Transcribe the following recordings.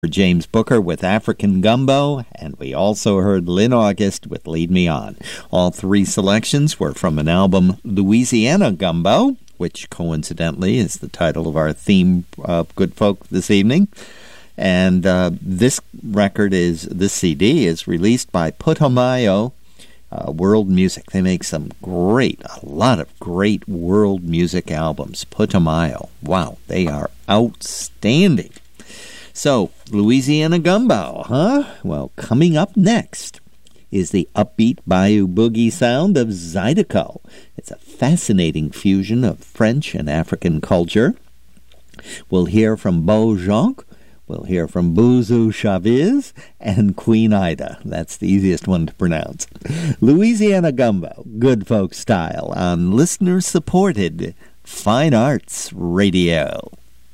James Booker with African Gumbo, and we also heard Lynn August with Lead Me On. All three selections were from an album, Louisiana Gumbo, which coincidentally is the title of our theme, Good Folk, this evening. And this CD is released by Putumayo World Music. They make a lot of great world music albums. Putumayo, wow, they are outstanding. So, Louisiana Gumbo, huh? Well, coming up next is the upbeat Bayou Boogie sound of Zydeco. It's a fascinating fusion of French and African culture. We'll hear from Beau Jonc, we'll hear from Boozoo Chavez, and Queen Ida. That's the easiest one to pronounce. Louisiana Gumbo, good folk style, on listener-supported Fine Arts Radio.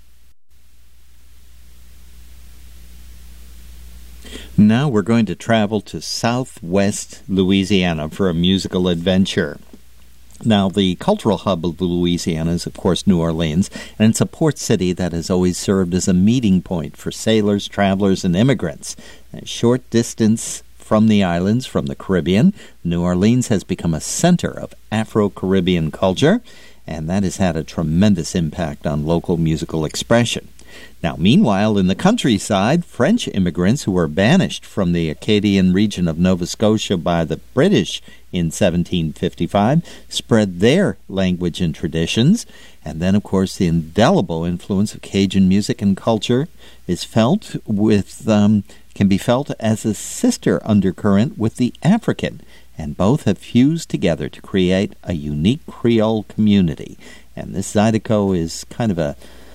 Now we're going to travel to southwest Louisiana for a musical adventure. Now, the cultural hub of Louisiana is, of course, New Orleans, and it's a port city that has always served as a meeting point for sailors, travelers, and immigrants. A short distance from the islands, from the Caribbean, New Orleans has become a center of Afro-Caribbean culture, and that has had a tremendous impact on local musical expression. Now, meanwhile, in the countryside, French immigrants who were banished from the Acadian region of Nova Scotia by the British in 1755 spread their language and traditions. And then, of course, the indelible influence of Cajun music and culture is can be felt as a sister undercurrent with the African. And both have fused together to create a unique Creole community. And this Zydeco is kind of a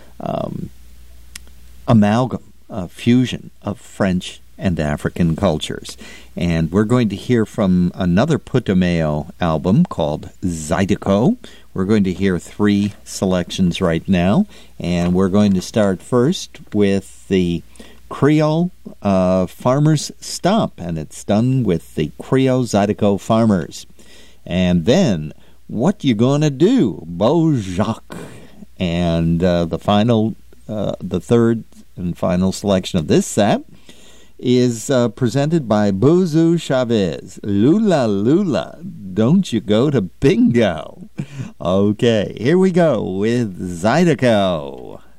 amalgam, a fusion of French and African cultures. And we're going to hear from another Putumayo album called Zydeco. We're going to hear three selections right now, and we're going to start first with the Creole Farmers Stomp, and it's done with the Creole Zydeco Farmers. And then, What You Gonna Do? Beau Jonc. And the third and final selection of this set is presented by Boozoo Chavez. Lula Lula, don't you go to bingo. Okay, here we go with Zydeco.